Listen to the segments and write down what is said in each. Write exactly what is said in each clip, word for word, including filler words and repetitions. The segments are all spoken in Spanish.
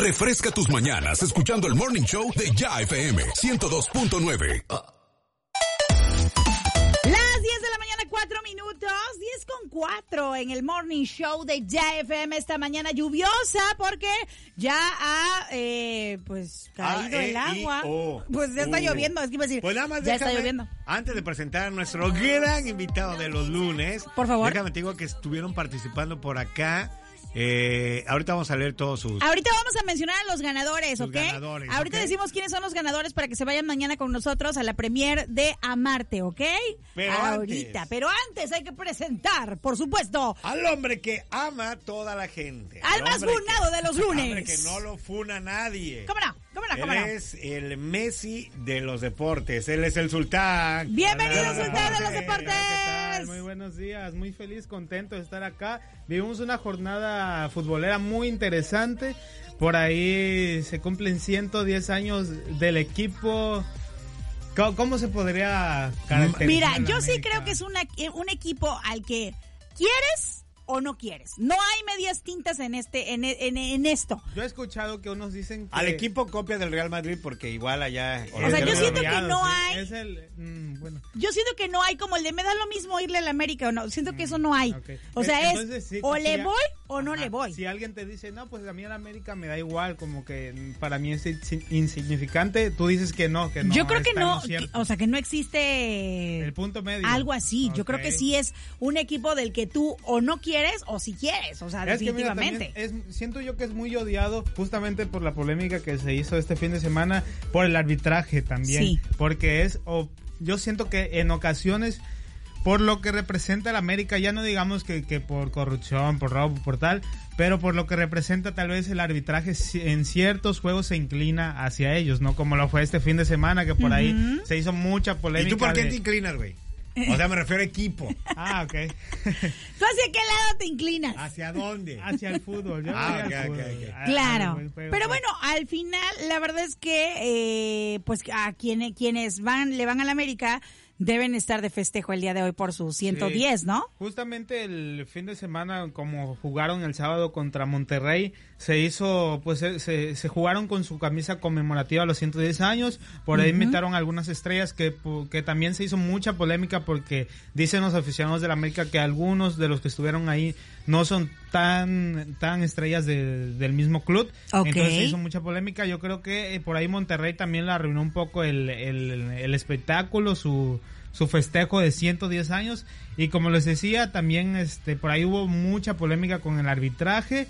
Refresca tus mañanas escuchando el Morning Show de Ya F M ciento dos punto nueve. Las diez de la mañana, cuatro minutos, diez con cuatro en el Morning Show de Ya F M esta mañana lluviosa porque ya ha, eh, pues, caído ah, el eh, agua. Y, oh, pues ya está uh. lloviendo, es que iba a decir, pues nada más ya déjame, está lloviendo. Antes de presentar a nuestro gran invitado de los lunes, por favor, déjame te digo que estuvieron participando por acá. Eh, ahorita vamos a leer todos sus... Ahorita vamos a mencionar a los ganadores, ¿ok? Ganadores, ahorita ¿okay? decimos quiénes son los ganadores para que se vayan mañana con nosotros a la premier de Amarte, ¿ok? Pero ahorita, antes, pero antes hay que presentar, por supuesto, al hombre que ama a toda la gente. Al, al más funado que, de los lunes. Al hombre que no lo funa nadie. ¿Cómo no? ¿Cómo no? ¿Cómo Él no? es el Messi de los deportes. Él es el sultán. Bienvenido, sultán de los deportes. ¿Qué tal? Muy buenos días. Muy feliz, contento de estar acá. Vivimos una jornada futbolera muy interesante. Por ahí se cumplen ciento diez años del equipo. ¿Cómo, cómo se podría caracterizar? Mira, yo América? sí creo que es una, un equipo al que quieres o no quieres. No hay medias tintas en este en, en, en esto. Yo he escuchado que unos dicen que... Al equipo copia del Real Madrid porque igual allá... O sea, yo siento que no sí, hay... Es el, mm, bueno. Yo siento que no hay como el de me da lo mismo irle al América o no. Siento que eso no hay. Okay. O sea, Entonces, es sí, o le ya, voy o no ajá, le voy. Si alguien te dice, no, pues a mí el América me da igual, como que para mí es insignificante, tú dices que no, que no. Yo creo que no, que, o sea, que no existe... El punto medio. Algo así. Okay. Yo creo que sí es un equipo del que tú o no quieres o si quieres. O sea, es definitivamente. Que mira, es, siento yo que es muy odiado justamente por la polémica que se hizo este fin de semana por el arbitraje también. Sí. Porque es, o, yo siento que en ocasiones, por lo que representa el América, ya no digamos que, que por corrupción, por robo, por tal, pero por lo que representa tal vez el arbitraje en ciertos juegos se inclina hacia ellos, ¿no? Como lo fue este fin de semana, que por uh-huh. ahí se hizo mucha polémica. ¿Y tú por qué de... te inclinas, güey? O sea, me refiero a equipo. Ah, ok. ¿Tú hacia qué lado te inclinas? ¿Hacia dónde? Hacia el fútbol. Yo ah, voy okay, al fútbol. Okay, okay. Claro. Al juego, pero bueno, al final, la verdad es que, eh, pues, a quienes, quienes van, le van al América, deben estar de festejo el día de hoy por sus ciento diez, sí. ¿no? Justamente el fin de semana, como jugaron el sábado contra Monterrey, se hizo, pues se, se, se jugaron con su camisa conmemorativa a los ciento diez años, por ahí uh-huh. invitaron algunas estrellas que, que también se hizo mucha polémica porque dicen los aficionados de la América que algunos de los que estuvieron ahí no son tan tan estrellas de, del mismo club, okay. Entonces se hizo mucha polémica. Yo creo que eh, por ahí Monterrey también la arruinó un poco el, el, el espectáculo, su su festejo de ciento diez años, y como les decía, también este por ahí hubo mucha polémica con el arbitraje.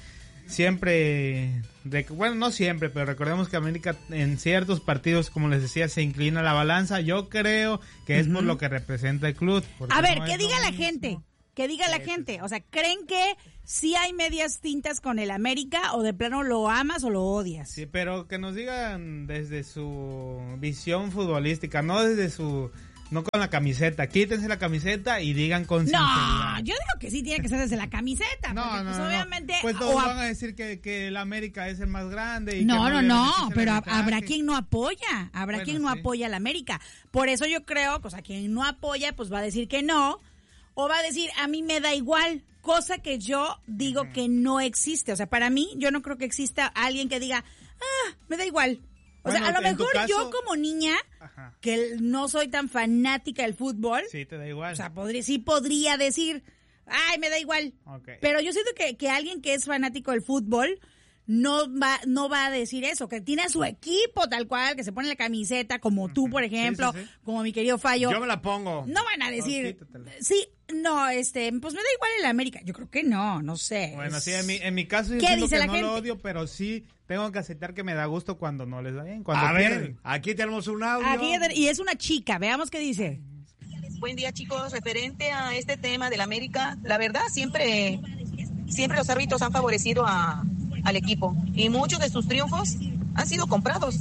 Siempre, de, bueno, no siempre, pero recordemos que América en ciertos partidos, como les decía, se inclina la balanza. Yo creo que es uh-huh. por lo que representa el club. A ver, no que diga la gente, que diga la gente. O sea, ¿creen que sí hay medias tintas con el América o de plano lo amas o lo odias? Sí, pero que nos digan desde su visión futbolística, no desde su... No con la camiseta, quítense la camiseta y digan con no, sinceridad. No, yo digo que sí tiene que ser desde la camiseta. No, porque, no, pues, no. obviamente. Pues todos a... van a decir que, que el América es el más grande. Y no, que no, no, pero habrá que... quien no apoya, habrá bueno, quien no sí. apoya al América. Por eso yo creo, o sea, quien no apoya, pues va a decir que no, o va a decir, a mí me da igual, cosa que yo digo uh-huh. que no existe. O sea, para mí, yo no creo que exista alguien que diga, ah, me da igual. O bueno, sea, a lo mejor caso, yo como niña, ajá. que no soy tan fanática del fútbol. Sí, te da igual. O sea, podría, sí podría decir, ay, me da igual. Okay. Pero yo siento que, que alguien que es fanático del fútbol no va, no va a decir eso, que tiene a su equipo tal cual, que se pone la camiseta, como tú, por ejemplo, sí, sí, sí. como mi querido Fallo. Yo me la pongo. No van a decir, oh, sí, no, este, pues me da igual el América. Yo creo que no, no sé. Bueno, sí, en mi, en mi caso yo ¿Qué siento dice que la no gente? Lo odio, pero sí tengo que aceptar que me da gusto cuando no les da bien, cuando a pierden. ver, aquí tenemos un audio. Aquí, y es una chica, veamos qué dice. Buen día, chicos. Referente a este tema del América, la verdad siempre, siempre los árbitros han favorecido a, al equipo y muchos de sus triunfos han sido comprados.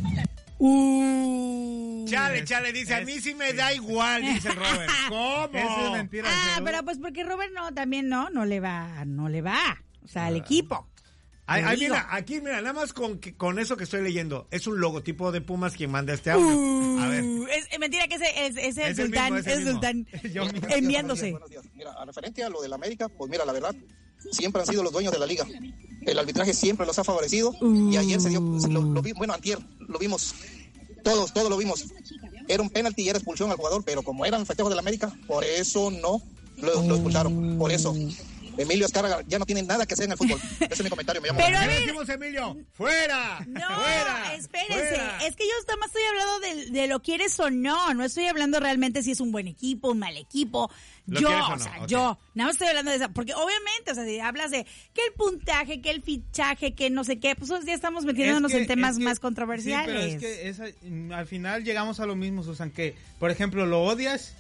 Uh, chale, chale, dice, es, a mí sí me da igual, dice Robert. ¿Cómo? Eso es mentira. Ah, seguro. Pero pues porque Robert no, también no, no le va, no le va, o sea, al equipo. Ay, ay, mira, aquí, mira, nada más con, con eso que estoy leyendo, es un logotipo de Pumas quien manda este audio. Uh, a ver. Es, es mentira que ese es, es el es sultán, el, mismo, es el, es el sultán enviándose. Buenos días, buenos días. Mira, a referente a lo del América, pues mira, la verdad, siempre han sido los dueños de la liga. El arbitraje siempre los ha favorecido uh. y ayer se dio, lo, lo vi, bueno, antier lo vimos, todos, todos lo vimos. Era un penalti y era expulsión al jugador, pero como eran festejos del América, por eso no lo, lo expulsaron, por eso. Emilio Azcárraga ya no tiene nada que hacer en el fútbol. Ese es mi comentario. Me llamo. Pero ¿Qué a ver, decimos, Emilio? ¡Fuera! No, ¡Fuera! espérense. ¡Fuera! Es que yo nada más estoy hablando de, de lo quieres o no. No estoy hablando realmente si es un buen equipo, un mal equipo. ¿Lo Yo, quieres o o no? sea, Okay. yo. Nada más estoy hablando de eso. Porque obviamente, o sea, si hablas de que el puntaje, que el fichaje, que no sé qué, pues ya estamos metiéndonos Es que- en temas es que- más controversiales. Sí, pero es que esa- al final llegamos a lo mismo, Susan, que, por ejemplo, lo odias,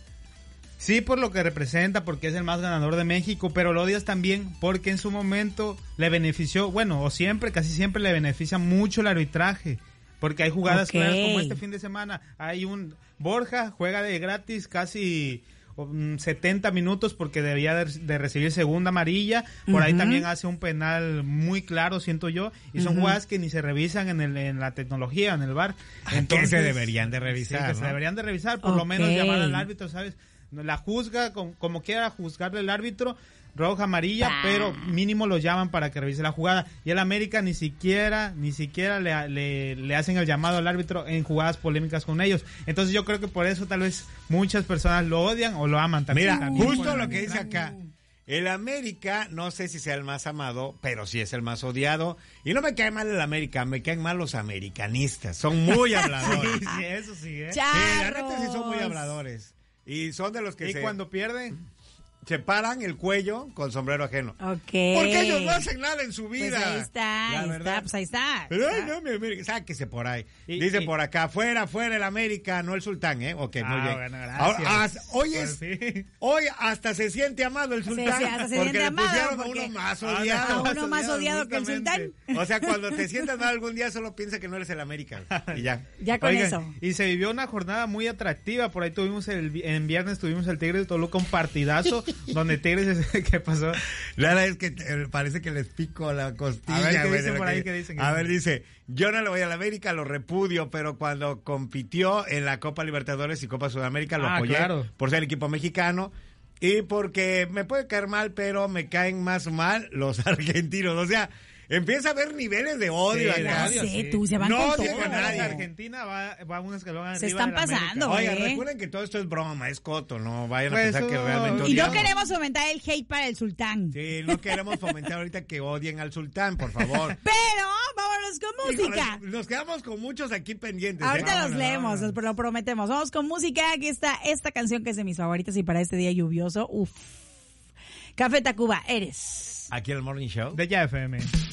sí, por lo que representa, porque es el más ganador de México, pero lo odias también porque en su momento le benefició, bueno, o siempre, casi siempre le beneficia mucho el arbitraje, porque hay jugadas Ok. claras como este fin de semana, hay un Borja, juega de gratis casi um, setenta minutos porque debía de, de recibir segunda amarilla, por ahí Ujú. también hace un penal muy claro, siento yo, y son Ujú. jugadas que ni se revisan en, el, en la tecnología, en el V A R. Que se deberían de revisar, Sí, que se ¿no? deberían de revisar, por lo Ok. menos llamar al árbitro, ¿sabes? La juzga como, como quiera juzgarle el árbitro, roja, amarilla, Bah. pero mínimo lo llaman para que revise la jugada. Y el América ni siquiera, ni siquiera le, le, le hacen el llamado al árbitro en jugadas polémicas con ellos. Entonces yo creo que por eso tal vez muchas personas lo odian o lo aman también. Mira, también por justo el lo que dice arbitraje. acá. El América, no sé si sea el más amado, pero sí es el más odiado. Y no me cae mal el América, me caen mal los americanistas. Son muy habladores. Sí, sí, eso sí, ¿eh? Sí, la Charros. neta sí son muy habladores. Y son de los que Y se, cuando pierden, se paran el cuello con sombrero ajeno. Ok. Porque ellos no hacen nada en su Pues vida. ahí está, La ahí verdad. está, pues ahí está. Pero ahí ay, está. no, mi América, sáquese por ahí. Y- Dice y- por acá, fuera, fuera el América, no el sultán, ¿eh? Ok, muy Ah, bien. bueno, gracias. Ahora, hasta- hoy, es, Pues sí. hoy hasta se siente amado el Sí, sultán. sí, hasta se porque siente le amado, pusieron a porque- uno más Ah, odiado. A uno más odiado que el justamente. sultán. O sea, cuando te sientas mal algún día, solo piensa que no eres el América. Y ya. Ya con Oigan, eso. y se vivió una jornada muy atractiva. Por ahí tuvimos el vi- en viernes tuvimos el Tigres de Toluca, un partidazo donde Tigres ¿qué pasó? La verdad es que eh, parece que les pico la costilla. A ver, ¿qué güey, dice de lo por que- ahí? ¿Qué dicen? A ver, dice, yo no le voy a la América, lo repudio, pero cuando compitió en la Copa Libertadores y Copa Sudamérica lo Ah, apoyé claro. por ser equipo mexicano y porque me puede caer mal, pero me caen más mal los argentinos. O sea, empieza a haber niveles de odio Sí, de acá. Ya odio, sé, sí. tú, se van No con odian todo. a nadie. Argentina va, va un escalón arriba Se están de la América. pasando, Oigan, ¿eh? recuerden que todo esto es broma, es coto, no vayan a Pues pensar que eso- realmente Y no odiamos. queremos fomentar el hate para el sultán. Sí, no queremos fomentar ahorita que odien al sultán, por favor. Pero vámonos con música. Híjole, nos quedamos con muchos aquí pendientes. Ahorita ¿eh? los leemos, los- lo prometemos. Vamos con música. Aquí está esta canción que es de mis favoritas y para este día lluvioso. Uf. Café Tacuba, eres. Aquí en el Morning Show. De Ya F M.